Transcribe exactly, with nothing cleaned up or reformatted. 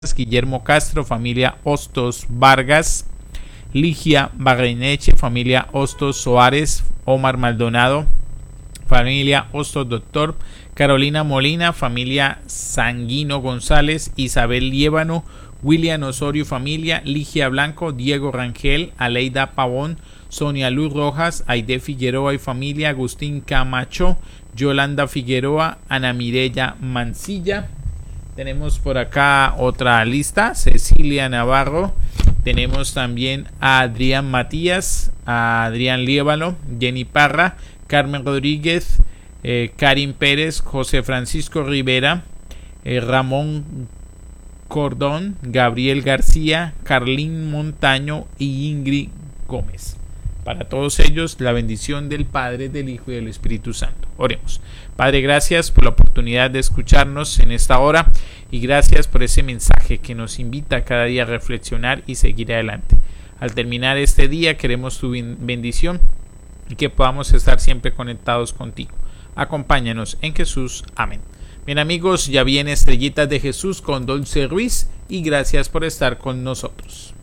Guillermo Castro, familia Hostos Vargas, Ligia Barreneche, familia Hostos Soares, Omar Maldonado, familia Hostos Doctor, Carolina Molina, familia Sanguino González, Isabel Liébano, William Osorio, familia Ligia Blanco, Diego Rangel, Aleida Pavón, Sonia Luz Rojas, Aide Figueroa y familia, Agustín Camacho, Yolanda Figueroa, Ana Mireya Mancilla. Tenemos por acá otra lista, Cecilia Navarro, tenemos también a Adrián Matías, a Adrián Liébano, Jenny Parra, Carmen Rodríguez, eh, Karin Pérez, José Francisco Rivera, eh, Ramón Cordón, Gabriel García, Carlín Montaño y Ingrid Gómez. Para todos ellos, la bendición del Padre, del Hijo y del Espíritu Santo. Oremos. Padre, gracias por la oportunidad de escucharnos en esta hora y gracias por ese mensaje que nos invita cada día a reflexionar y seguir adelante. Al terminar este día, queremos tu bendición y que podamos estar siempre conectados contigo. Acompáñanos en Jesús. Amén. Bien, amigos, ya viene Estrellitas de Jesús con Dulce Ruiz y gracias por estar con nosotros.